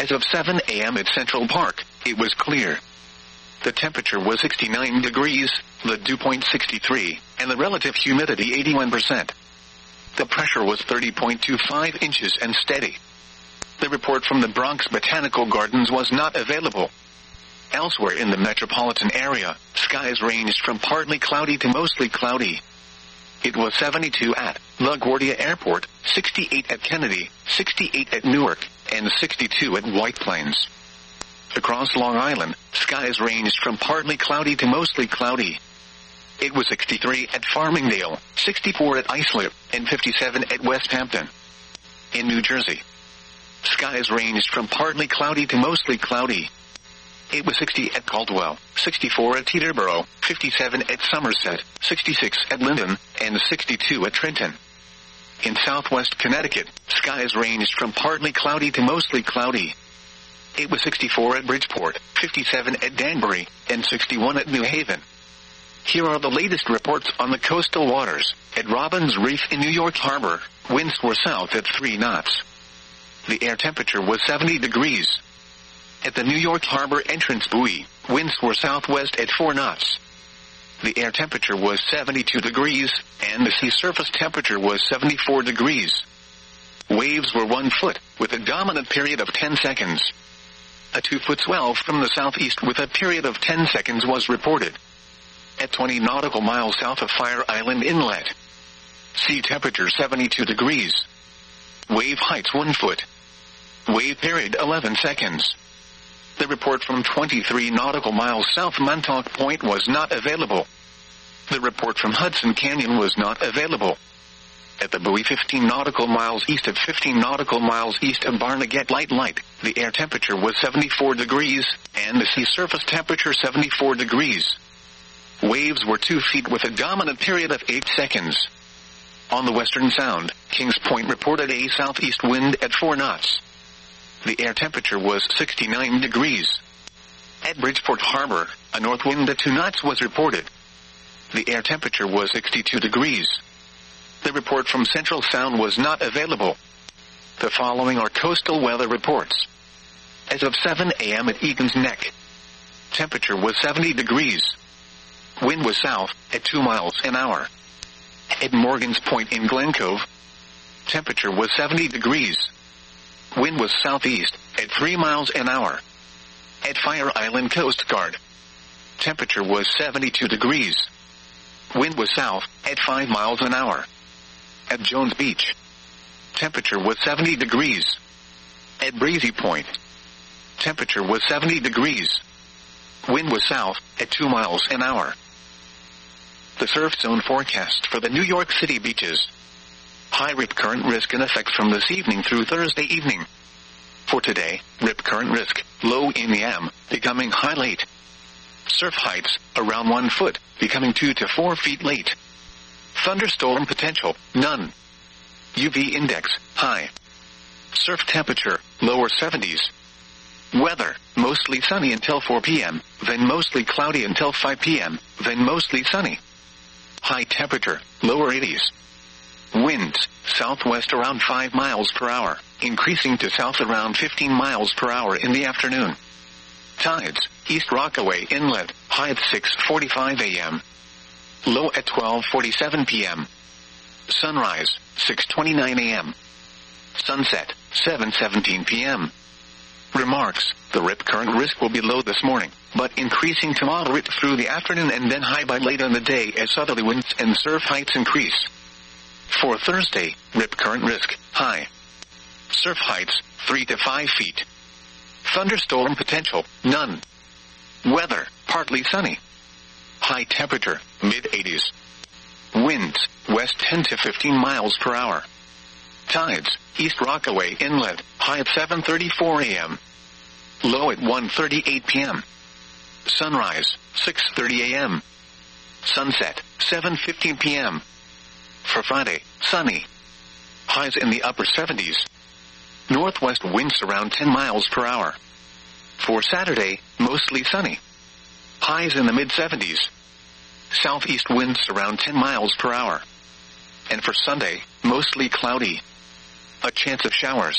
As of 7 a.m. at Central Park, it was clear. The temperature was 69 degrees, the dew point 63, and the relative humidity 81%. The pressure was 30.25 inches and steady. The report from the Bronx Botanical Gardens was not available. Elsewhere in the metropolitan area, skies ranged from partly cloudy to mostly cloudy. It was 72 at LaGuardia Airport, 68 at Kennedy, 68 at Newark, and 62 at White Plains. Across Long Island, skies ranged from partly cloudy to mostly cloudy. It was 63 at Farmingdale, 64 at Islip, and 57 at West Hampton. In New Jersey, skies ranged from partly cloudy to mostly cloudy. It was 60 at Caldwell, 64 at Teterboro, 57 at Somerset, 66 at Linden, and 62 at Trenton. In southwest Connecticut, skies ranged from partly cloudy to mostly cloudy. It was 64 at Bridgeport, 57 at Danbury, and 61 at New Haven. Here are the latest reports on the coastal waters. At Robbins Reef in New York Harbor, winds were south at 3 knots. The air temperature was 70 degrees. At the New York Harbor entrance buoy, winds were southwest at 4 knots. The air temperature was 72 degrees, and the sea surface temperature was 74 degrees. Waves were 1 foot, with a dominant period of 10 seconds. A 2-foot swell from the southeast with a period of 10 seconds was reported. At 20 nautical miles south of Fire Island Inlet, sea temperature 72 degrees. Wave heights 1 foot. Wave period 11 seconds. The report from 23 nautical miles south Montauk Point was not available. The report from Hudson Canyon was not available. At the buoy 15 nautical miles east of 15 nautical miles east of Barnegat Light, the air temperature was 74 degrees, and the sea surface temperature 74 degrees. Waves were 2 feet with a dominant period of 8 seconds. On the Western Sound, Kings Point reported a southeast wind at 4 knots. The air temperature was 69 degrees. At Bridgeport Harbor, a north wind at 2 knots was reported. The air temperature was 62 degrees. The report from Central Sound was not available. The following are coastal weather reports. As of 7 a.m. at Egan's Neck, temperature was 70 degrees. Wind was south at 2 miles an hour. At Morgan's Point in Glen Cove, temperature was 70 degrees. Wind was southeast at 3 miles an hour. At Fire Island Coast Guard, temperature was 72 degrees. Wind was south at 5 miles an hour. At Jones Beach, temperature was 70 degrees. At Breezy Point, temperature was 70 degrees. Wind was south at 2 miles an hour. The surf zone forecast for the New York City beaches. High rip current risk in effect from this evening through Thursday evening. For today, rip current risk, low in the AM, becoming high late. Surf heights, around 1 foot, becoming 2 to 4 feet late. Thunderstorm potential, none. UV index, high. Surf temperature, lower 70s. Weather, mostly sunny until 4 p.m., then mostly cloudy until 5 p.m., then mostly sunny. High temperature, lower 80s. Winds, southwest around 5 miles per hour, increasing to south around 15 miles per hour in the afternoon. Tides, East Rockaway Inlet, high at 6:45 a.m. Low at 12:47 p.m. Sunrise, 6:29 a.m. Sunset, 7:17 p.m. Remarks, the rip current risk will be low this morning, but increasing to moderate through the afternoon and then high by late in the day as southerly winds and surf heights increase. For Thursday, rip current risk, high. Surf heights, 3 to 5 feet. Thunderstorm potential, none. Weather, partly sunny. High temperature, mid-80s. Winds, west 10 to 15 miles per hour. Tides, East Rockaway Inlet, high at 7:34 a.m. Low at 1:38 p.m. Sunrise, 6:30 a.m. Sunset, 7:15 p.m. For Friday, sunny. Highs in the upper 70s. Northwest winds around 10 miles per hour. For Saturday, mostly sunny. Highs in the mid-70s. Southeast winds around 10 miles per hour. And for Sunday, mostly cloudy. A chance of showers.